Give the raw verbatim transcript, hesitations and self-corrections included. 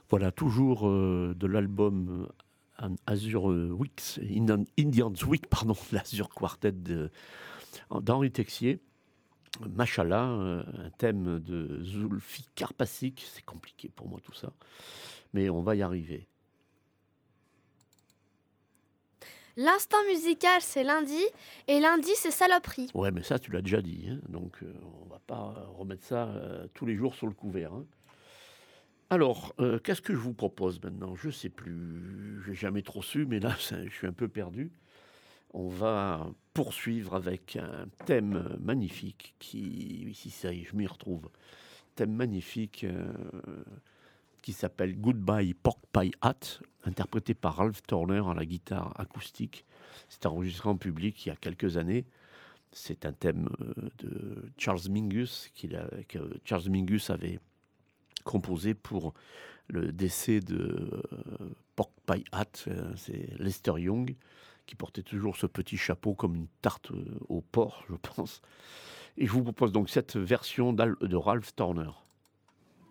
Voilà, toujours, heu, de l'album, heu, An Azure, heu, Weeks Indian Indians Week, pardon, l'Azure Quartet de d'Henri Texier. Mashallah, heu, un thème de Zulfi Karpacik, c'est compliqué pour moi tout ça, mais on va y arriver. L'instant musical, c'est lundi, et lundi, c'est saloperie. Ouais, mais ça, tu l'as déjà dit, hein, donc heu, on va pas euh, remettre ça, heu, tous les jours sur le couvert, hein. Alors, heu, qu'est-ce que je vous propose maintenant? Je sais plus, j'ai jamais trop su, mais là, ça je suis un peu perdu. On va poursuivre avec un thème, heu, magnifique qui oui, si ça y est, je m'y retrouve. Thème magnifique, heu, qui s'appelle «Goodbye Pork Pie Hat», interprété par Ralph Turner à la guitare acoustique. C'est enregistré en public il y a quelques années. C'est un thème, heu, de Charles Mingus qu'il a que Charles Mingus avait composé pour le décès de, heu, Pork Pie Hat, heu, c'est Lester Young, qui portait toujours ce petit chapeau comme une tarte, heu, au porc, je pense. Et je vous propose donc cette version d'Al de Ralph Turner.